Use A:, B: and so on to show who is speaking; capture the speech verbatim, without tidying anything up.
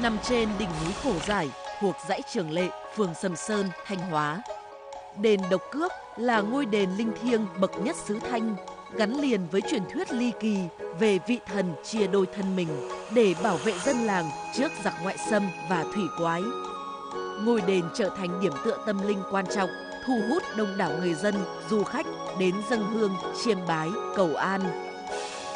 A: nằm trên đỉnh núi Cổ Giải thuộc dãy Trường Lệ, phường Sầm Sơn, Thanh Hóa. Đền Độc Cước là ngôi đền linh thiêng bậc nhất xứ Thanh, gắn liền với truyền thuyết ly kỳ về vị thần chia đôi thân mình để bảo vệ dân làng trước giặc ngoại xâm và thủy quái. Ngôi đền trở thành điểm tựa tâm linh quan trọng, thu hút đông đảo người dân, du khách đến dâng hương, chiêm bái, cầu an.